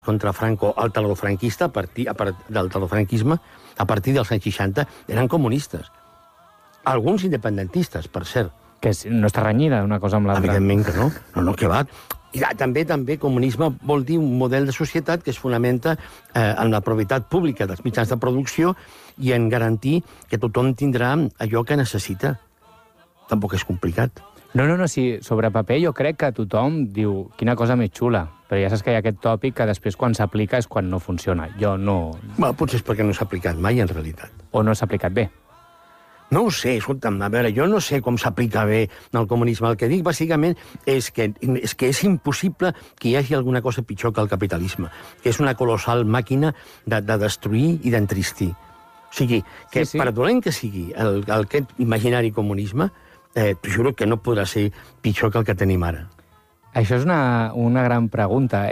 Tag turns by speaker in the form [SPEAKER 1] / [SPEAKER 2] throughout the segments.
[SPEAKER 1] contra Franco, el talofranquista, del talofranquisme, a partir dels anys 60, eren comunistes. Alguns independentistes, per cert.
[SPEAKER 2] Que no està renyida una cosa amb l'altra.
[SPEAKER 1] Evidentment que no. No, que va. I també comunisme vol dir un model de societat que es fonamenta en la propietat pública dels mitjans de producció i en garantir que tothom tindrà allò que necessita. Tampoc és complicat.
[SPEAKER 2] No, sí, sobre paper jo crec que tothom diu quina cosa més xula, però ja saps que hi ha aquest tòpic que després quan s'aplica és quan no funciona. Jo no...
[SPEAKER 1] Bueno, potser és perquè no s'ha aplicat mai, en realitat.
[SPEAKER 2] O no s'ha aplicat bé.
[SPEAKER 1] No ho sé, escolta'm, a veure, jo no sé com s'aplica bé el comunisme. El que dic, bàsicament, és que és impossible que hi hagi alguna cosa pitjor que el capitalisme, que és una colossal màquina de destruir i d'entristir. O sigui, que sí. Per dolent que sigui aquest imaginari comunisme, t'ho juro que no podrà ser pitjor que el que tenim ara.
[SPEAKER 2] Això és una gran pregunta.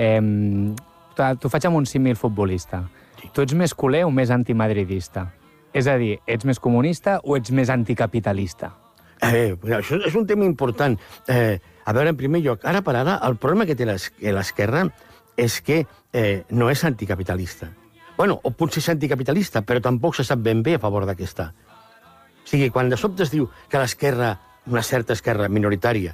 [SPEAKER 2] T'ho faig amb un símil futbolista. Sí. Tu ets més culer o més antimadridista? És a dir, ets més comunista o ets més anticapitalista?
[SPEAKER 1] Això és un tema important. A veure, en primer lloc, ara per ara, el problema que té l'esquerra és que no és anticapitalista. Bueno, o potser és anticapitalista, però tampoc se sap ben bé a favor d'aquesta. O sigui, quan de sobte es diu que l'esquerra, una certa esquerra minoritària,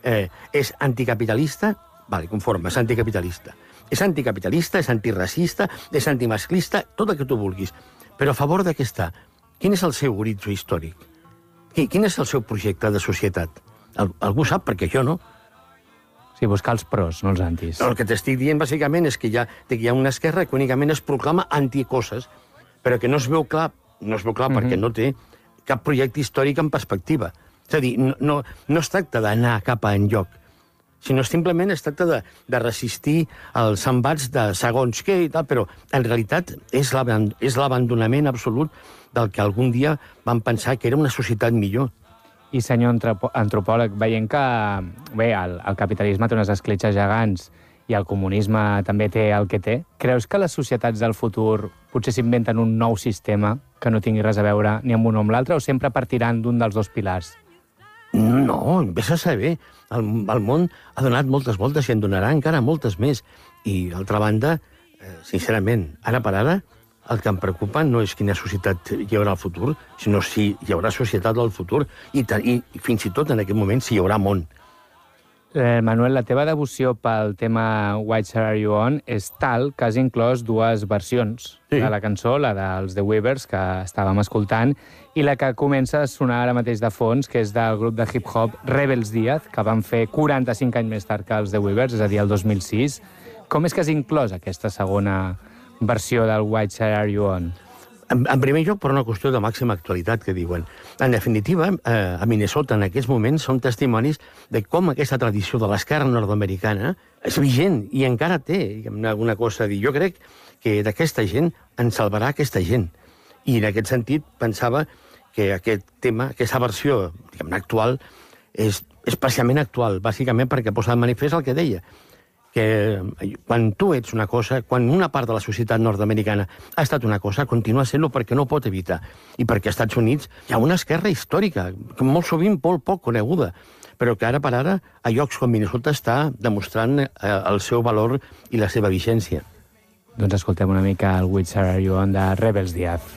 [SPEAKER 1] és anticapitalista, vale, conforme, és anticapitalista. És anticapitalista, és antiracista, és antimasclista, tot el que tu vulguis. Però a favor de què està? Quin és el seu horitzó històric? Quin és el seu projecte de societat? Algú sap, perquè jo no.
[SPEAKER 2] Sí, buscar els pros, no els antis.
[SPEAKER 1] El que t'estic dient, bàsicament, és que hi ha una esquerra que únicament es proclama anticoses, però que no es veu clar perquè no té cap projecte històric en perspectiva. És a dir, no es tracta d'anar cap a enlloc, sinó simplement es tracta de resistir els embats de segons què i tal, però en realitat és l'abandonament absolut del que algun dia van pensar que era una societat millor.
[SPEAKER 2] I, senyor antropòleg, veient que bé, el capitalisme té unes escletxes gegants i el comunisme també té el que té, creus que les societats del futur potser s'inventen un nou sistema que no tingui res a veure ni amb un o amb l'altre, o sempre partiran d'un dels dos pilars?
[SPEAKER 1] No, vés a saber. El món ha donat moltes voltes i en donarà encara moltes més. I, d'altra banda, sincerament, ara per ara, el que em preocupa no és quina societat hi haurà al futur, sinó si hi haurà societat al futur i fins i tot en aquest moment si hi haurà món.
[SPEAKER 2] Manuel, la teva devoció pel tema White Shirt Are You On és tal que has inclòs dues versions de la cançó, la dels The Weavers, que estàvem escoltant, i la que comença a sonar ara mateix de fons, que és del grup de hip-hop Rebels Díaz, que van fer 45 anys més tard que els The Weavers, és a dir, el 2006. Com és que has inclòs aquesta segona versió del White Shirt Are You On?
[SPEAKER 1] En primer lloc, per una qüestió de màxima actualitat, que diuen. En definitiva, a Minnesota, en aquests moments, són testimonis de com aquesta tradició de l'esquerra nord-americana és vigent i encara té alguna cosa a dir. Jo crec que d'aquesta gent en salvarà aquesta gent. I en aquest sentit pensava que aquest tema, aquesta versió, diguem-ne, actual, és especialment actual, bàsicament perquè posa de manifest el que deia, que quan tu ets una cosa, quan una part de la societat nord-americana ha estat una cosa, continua sent-ho perquè no ho pot evitar. I perquè als Estats Units hi ha una esquerra històrica, molt sovint molt poc coneguda, però que ara per ara a llocs com Minnesota està demostrant el seu valor i la seva vigència.
[SPEAKER 2] Doncs escoltem una mica el White Shirt Are You On de Rebels Díaz.